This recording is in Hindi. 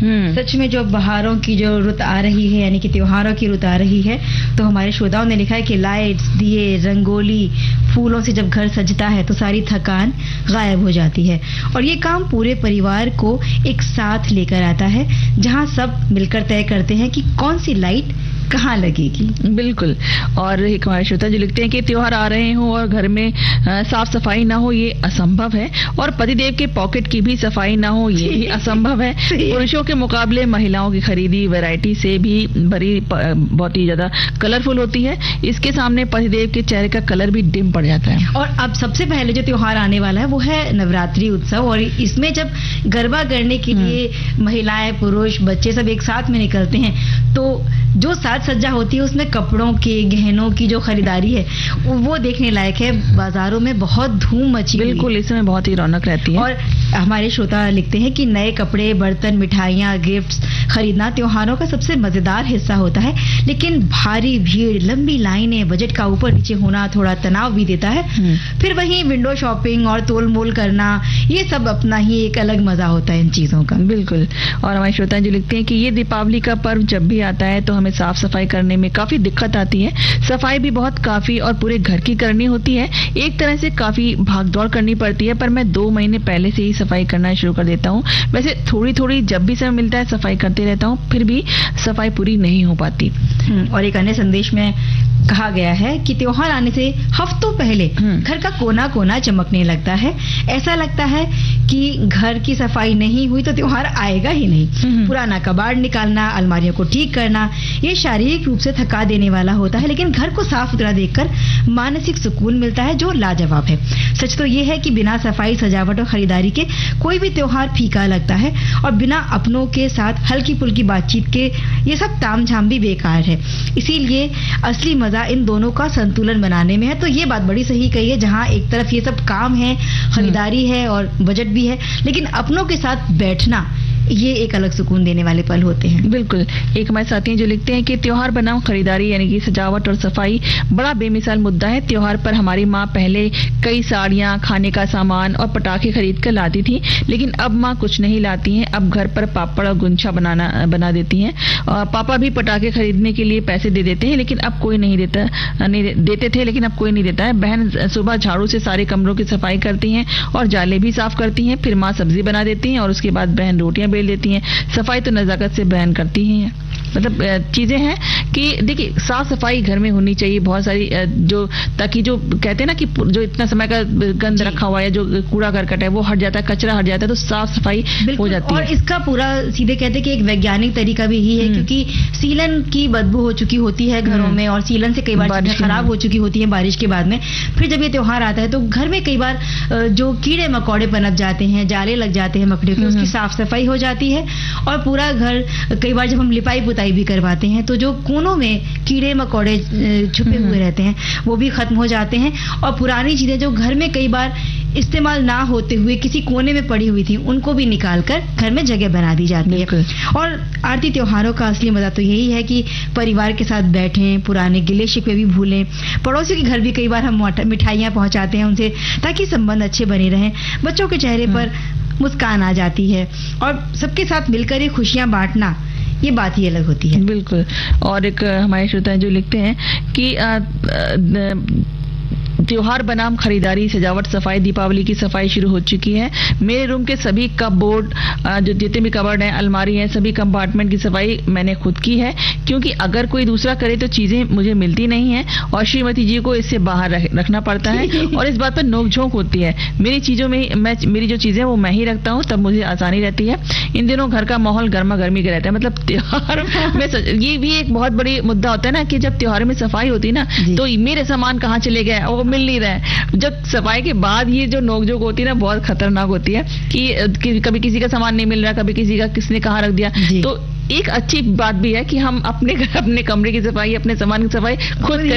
सच में जो बहारों की जो रुत आ रही है, यानी कि त्योहारों की रुत आ रही है, तो हमारे श्रोताओं ने लिखा है कि लाइट्स, दिए, रंगोली, फूलों से जब घर सजता है तो सारी थकान गायब हो जाती है और ये काम पूरे परिवार को एक साथ लेकर आता है, जहां सब मिलकर तय करते हैं कि कौन सी लाइट कहाँ लगेगी। बिल्कुल। और एक हमारे श्रोता जो लिखते हैं कि त्योहार आ रहे हो और घर में साफ सफाई ना हो ये असंभव है, और पतिदेव के पॉकेट की भी सफाई ना हो ये भी असंभव है। पुरुषों के मुकाबले महिलाओं की खरीदी वैरायटी से भी भरी बहुत ही ज्यादा कलरफुल होती है, इसके सामने पतिदेव के चेहरे का कलर भी डिम पड़ जाता है। और अब सबसे पहले जो त्योहार आने वाला है वो है नवरात्रि उत्सव, और इसमें जब गरबा करने के लिए महिलाएं, पुरुष, बच्चे सब एक साथ में निकलते हैं, तो जो सज्जा होती है उसमें कपड़ों के, गहनों की जो खरीदारी है वो देखने लायक है। बाजारों में बहुत धूम मची हुई है। बिल्कुल, इसमें बहुत ही रौनक रहती है। और हमारे श्रोता लिखते हैं कि नए कपड़े, बर्तन, मिठाइयाँ, गिफ्ट्स खरीदना त्योहारों का सबसे मजेदार हिस्सा होता है, लेकिन भारी भीड़, लंबी लाइनें, बजट का ऊपर नीचे होना थोड़ा तनाव भी देता है। फिर वहीं विंडो शॉपिंग और तोल मोल करना, ये सब अपना ही एक अलग मजा होता है इन चीजों का। बिल्कुल। और हमारे श्रोता जो लिखते हैं कि ये दीपावली का पर्व जब भी आता है तो हमें साफ सफाई करने में काफी दिक्कत आती है। सफाई भी बहुत काफी और पूरे घर की करनी होती है, एक तरह से काफी भागदौड़ करनी पड़ती है, पर मैं 2 महीने पहले से ही सफाई करना शुरू कर देता हूँ। वैसे थोड़ी थोड़ी जब भी समय मिलता है सफाई करते रहता हूँ, फिर भी सफाई पूरी नहीं हो पाती। और एक अन्य संदेश में कहा गया है कि त्योहार आने से हफ्तों पहले घर का कोना कोना चमकने लगता है। ऐसा लगता है कि घर की सफाई नहीं हुई तो त्योहार आएगा ही नहीं। पुराना कबाड़ निकालना, अलमारियों को ठीक करना, ये शारीरिक रूप से थका देने वाला होता है, लेकिन घर को साफ सुथरा देखकर मानसिक सुकून मिलता है जो लाजवाब है। सच तो ये है कि बिना सफाई, सजावट और खरीदारी के कोई भी त्योहार फीका लगता है, और बिना अपनों के साथ हल्की फुल्की बातचीत के ये सब तामझाम भी बेकार है। इसीलिए असली मजा इन दोनों का संतुलन बनाने में है। तो ये बात बड़ी सही कही है, जहां एक तरफ ये सब काम है, खरीदारी है और बजट भी है, लेकिन अपनों के साथ बैठना ये एक अलग सुकून देने वाले पल होते हैं। बिल्कुल। एक हमारे साथी जो लिखते हैं कि त्योहार बनाम खरीदारी यानी कि सजावट और सफाई बड़ा बेमिसाल मुद्दा है। त्योहार पर हमारी माँ पहले कई साड़ियाँ, खाने का सामान और पटाखे खरीद कर लाती थी, लेकिन अब माँ कुछ नहीं लाती हैं। अब घर पर पापड़ और गुंछा बना देती हैं। पापा भी पटाखे खरीदने के लिए पैसे दे देते हैं, लेकिन अब कोई नहीं देते थे, लेकिन अब कोई नहीं देता है। बहन सुबह झाड़ू से सारे कमरों की सफाई करती हैं और जाले भी साफ करती हैं। फिर माँ सब्जी बना देती हैं और उसके बाद बहन रोटियां बेल देती हैं। सफाई तो नजाकत से बहन करती ही हैं। मतलब चीजें हैं कि देखिए साफ सफाई घर में होनी चाहिए बहुत सारी, जो ताकि जो कहते हैं ना कि जो इतना समय का गंद रखा हुआ है, जो कूड़ा करकट है वो हट जाता है, कचरा हट जाता है, तो साफ सफाई हो जाती है। और इसका पूरा सीधे कहते हैं कि एक वैज्ञानिक तरीका भी ही है, क्योंकि सीलन की बदबू हो चुकी होती है घरों में, और सीलन से कई बार खराब हो चुकी होती है बारिश के बाद में। फिर जब ये त्योहार आता है तो घर में कई बार जो कीड़े मकोड़े पनप जाते हैं, जाले लग जाते हैं मकड़ियों के, उसकी साफ सफाई हो जाती है। और पूरा घर, कई बार जब हम लिपाई पुताई भी करवाते हैं तो जो कोनों में कीड़े मकोड़े छुपे हुए रहते हैं वो भी खत्म हो जाते हैं, और पुरानी चीजें जो घर में कई बार इस्तेमाल ना होते हुए किसी कोने में पड़ी हुई थी उनको भी निकालकर घर में जगह बना दी जाती है। और आरती त्योहारों का असली मजा तो यही है कि परिवार के साथ बैठें, पुराने गिले शिकवे भी भूलें। पड़ोसियों के घर भी कई बार हम मिठाइयाँ पहुंचाते हैं उनसे, ताकि संबंध अच्छे बने रहें। बच्चों के चेहरे पर मुस्कान आ जाती है, और सबके साथ मिलकर ये खुशियां बांटना, ये बात ही अलग होती है। बिल्कुल। और एक हमारे श्रोता जो लिखते हैं कि त्योहार बनाम खरीदारी, सजावट, सफाई, दीपावली की सफाई शुरू हो चुकी है। मेरे रूम के सभी कपबोर्ड, जो जितने भी कबर्ड हैं, अलमारी हैं, सभी कंपार्टमेंट की सफाई मैंने खुद की है, क्योंकि अगर कोई दूसरा करे तो चीजें मुझे मिलती नहीं है और श्रीमती जी को इससे बाहर रखना पड़ता है, और इस बात पर नोकझोंक होती है। मेरी चीजों में मेरी जो चीजें वो मैं ही रखता हूँ, तब मुझे आसानी रहती है। इन दिनों घर का माहौल गर्मा गर्मी का रहता है। मतलब त्योहार में ये भी एक बहुत बड़ी मुद्दा होता है ना, कि जब त्योहार में सफाई होती है ना, तो मेरे सामान कहाँ चले गए, वो मिल नहीं रहा है। जब सफाई के बाद ये जो नोकझोंक होती है ना, बहुत खतरनाक होती है कि कभी किसी का सामान नहीं मिल रहा, कभी किसी का किसने कहाँ रख दिया। तो एक अच्छी बात भी है कि हम अपने कमरे की सफाई, अपने सामान की सफाई खुद